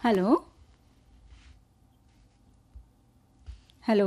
Hello, hello,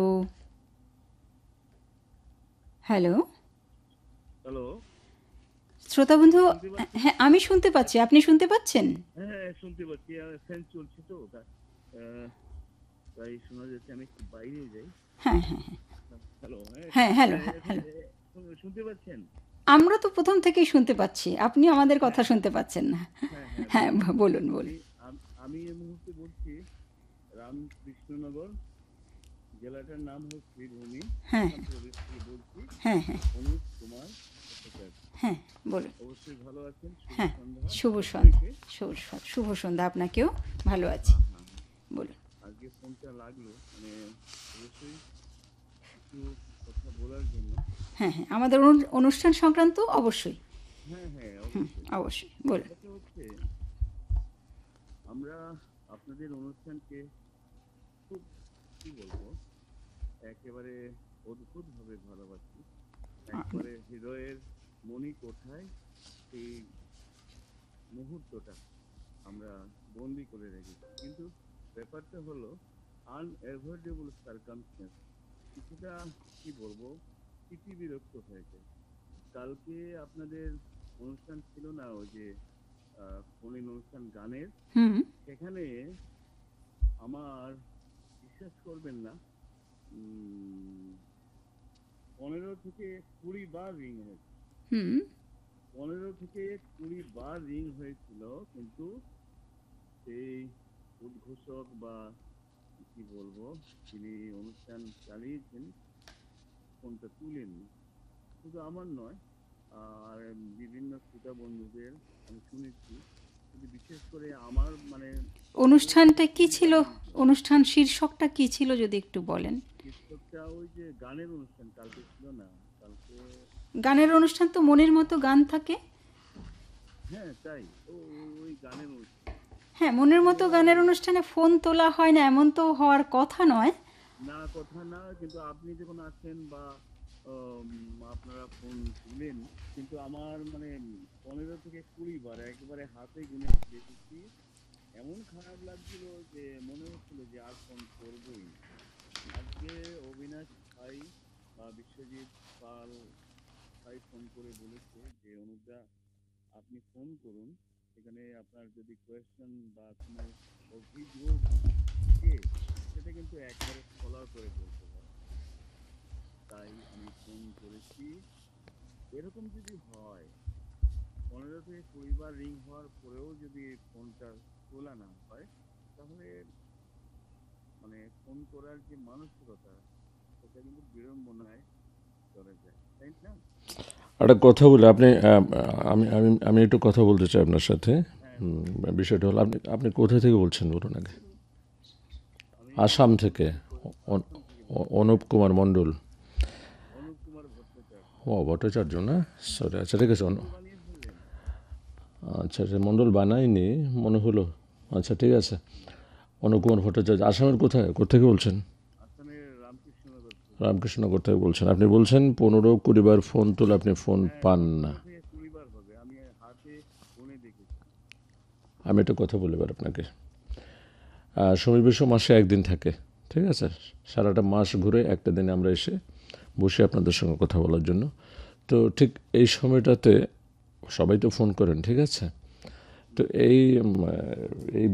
hello. Hello, শ্রোতা বন্ধু, শুনতে পাচ্ছেন? হ্যাঁ আমি শুনতে পাচ্ছি। আপনি শুনতে পাচ্ছেন? হ্যাঁ, হ্যাঁ, শুনতে পাচ্ছি। ফ্যান চলছে তো আহ, তাই শোনা যাচ্ছে। আমি একটু বাইরে যাই। হ্যাঁ, হ্যাঁ, হ্যালো, হ্যাঁ, হ্যাঁ, হ্যালো, হ্যাঁ, হ্যাঁ, এখন হ্যালো। শুনতে পাচ্ছেন? আমরা তো প্রথম থেকেই শুনতে পাচ্ছি, আপনি আমাদের কথা হ্যাঁ, শুনতে পাচ্ছেন না। হ্যাঁ, হ্যাঁ, হ্যাঁ, বলুন। বলুন আমি বলুন। আমি এই মুহূর্তে বলছি রামকৃষ্ণনগর, জেলাটার নাম হচ্ছে বীরভূমি। হ্যাঁ, আসাম প্রদেশ থেকে বলছি। হ্যাঁ, হ্যাঁ, অনুপ কুমার ভট্টাচার্য। হ্যাঁ, বলুন। অবশ্যই ভালো আছেন। শুভ হ্যাঁ, সন্ধ্যা শুভ সন্ধ্যা। সবাইকে। শুভ সন্ধ্যা আপনাকেও। ভালো আছি। হ্যাঁ, হ্যাঁ, হ্যাঁ। বলুন। আজকে ফোনটা লাগলো মানে অবশ্যই কিছু কথা বলার জন্য। হ্যাঁ, হ্যাঁ, আমাদের অনুষ্ঠান সংক্রান্ত অবশ্যই। হ্যাঁ, হ্যাঁ, অবশ্যই। অবশ্যই বলুন। ব্যাপারটা হচ্ছে আমরা আপনাদের অনুষ্ঠানকে খুব, কি বলবো, একেবারে অদ্ভুতভাবে ভালোবাসি। একবারে হৃদয়ের মণিকোঠায় সেই মুহূর্তটা আমরা বন্দি করে রেখেছি। কিন্তু ব্যাপারটা হলো আনএভয়েডেবল সার্কামস্টেন্স, কিছুটা, কি বলবো, স্মৃতি বিরক্ত হয়েছে। কালকে আপনাদের অনুষ্ঠান ছিল না, ওই যে ফোন অনুষ্ঠান গানের, হুম, সেখানে আমার, বিশ্বাস করবেন না, 15 থেকে 20 বার রিং হয়েছে। হুম। 15 থেকে 20 বার রিং হয়েছিল, কিন্তু সেই উদ্ঘোষক বা কি বলবো, যিনি অনুষ্ঠান চালিয়েছেন, ফোনটা তুলেননি। শুধু আমার নয়, আর বিভিন্ন শ্রোতা বন্ধুদের আমি শুনেছি, কিন্তু বিশেষ করে আমার মানে অনুষ্ঠানটা থেকে কি 20 বার ছিল? রিং হয়। অনুষ্ঠান শীর্ষকটা কি ছিল যদি একটু বলেন? কৃষকটা ওই যে গানের অনুষ্ঠান কালকে ছিল না, কালকে। গানের অনুষ্ঠান তো মনের মতো গান থাকে। হ্যাঁ, তাই। ওই গানের অনুষ্ঠান। হ্যাঁ, মনের মতো এবং গানের অনুষ্ঠানে ফোন তোলা হয় না এমন তো হওয়ার কথা নয়। না, কথা না, কিন্তু আপনি যখন আছেন বা আম, আপনারা ফোন তুলেন, কিন্তু আমার মানে 15 থেকে 20 বার একেবারে হাতে গুনে দেখেছি। এমন খারাপ লাগছিল যে মনে হচ্ছিল যে আর ফোন করবোই না। আজকে অবিনাশ ভাই বা বিশ্বজিৎ পাল ভাই ফোন করে বলেছে যে অনুপদা, আপনি ফোন করুন, সেখানে আপনার যদি কোয়েশ্চেন বা কোনো অভিযোগ থাকে, সেটা কিন্তু একবারে খোলা করে বলতে পারেন। তাই আমি ফোন করেছি। এরকম যদি হয়, 15 থেকে 20 বার রিং হওয়ার পরেও যদি ফোনটা তোলা না হয়, তাহলে মানে ফোন করার যে মানসিকতা, সেটা কিন্তু বিড়ম্বনায় চলে যায়, তাই না? একটা কথা বলে আপনি আমি আমি আমি একটু কথা বলতে চাই আপনার সাথে। হ্যাঁ, বলুন। বিষয়টা হলো আপনি আপনি কোথা থেকে বলছেন বলুন আগে। আমি আসাম থেকে। অ- আসাম থেকে বলছি। অনুপ হ্যাঁ, কুমার মণ্ডল। অনুপ কুমার ভট্টাচার্য। ও ভট্টাচার্য না? সরি, আচ্ছা ঠিক আছে। মন্ডল বানিয়ে ফেললেন। আচ্ছা আচ্ছা, মণ্ডল বানাইনি মনে হলো। আচ্ছা ঠিক আছে। অনুপ কুমার ভট্টাচার্য আসামের কোথায়, কোথেকে বলছেন? আসামের রামকৃষ্ণনগর থেকে। রামকৃষ্ণনগর থেকে বলছেন। আপনি বলছেন 15-20 বার ফোন তুলে আপনি ফোন হ্যাঁ, পান না। 15 থেকে 20 বার হবে, আমি হাতে গুনে দেখেছি। আমি একটা কথা বলি এবার আপনাকে। সময় বিশ্ব মাসে একদিন থাকে, ঠিক আছে? সারাটা মাস ঘুরে একটা দিনে আমরা এসে বসে আপনাদের সঙ্গে কথা বলার জন্য। তো ঠিক এই সময়টাতে সবাই তো ফোন করেন, ঠিক আছে? তো হুম। এই এই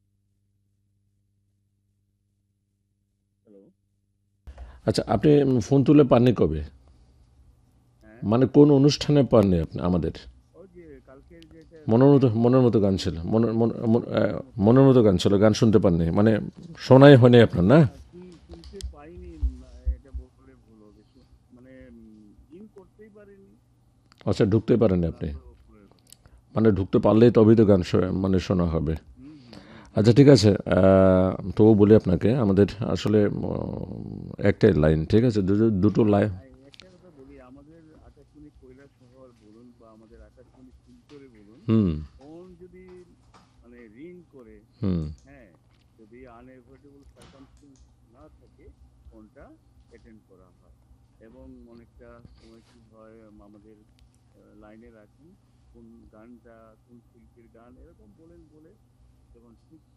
হ্যালো। আচ্ছা, আপনি ফোন তুলে পাননি কবে? হ্যাঁ, মানে কোন অনুষ্ঠানে পাননি আপনি আমাদের? ওই যে কালকের যেটা মনের মতো গান ছিল, মনের মতো মনের গান। মতো গান ছিল, গান শুনতে পাননি মানে শোনাই হয়নি আপনার, না? না, শুনতে পাইনি। এটা বললে ভুল হবে। মানে ইন করতেই পারিনি। আচ্ছা, ঢুকতে পারেননি আপনি? তারপরে উপরের কথা। মানে ঢুকতে পারলেই তবেই তো গান মানে শোনা হবে। হুম, হুম, হুম। আচ্ছা ঠিক আছে। তবু বলি আপনাকে, আমাদের আসলে একটাই লাইন, ঠিক আছে? দুটো লাইন। একটা কথা বলি, আমাদের আকাশমণি কৈলাস শহর বলুন বা আমাদের আকাশমণি শিলচরে বলুন, হুম ফোন যদি মানে রিং করে, হুম। হ্যাঁ, যদি আনএভয়েডেবল সার্কামস্টেন্স না থাকে, ফোনটা অ্যাটেন্ড করা হয়। এবং অনেকটা সময় কি হয়, আমাদের লাইনে রাখেন, কোন গানটা, কোন শিল্পীর গান, এরকম বলে যখন ঠিক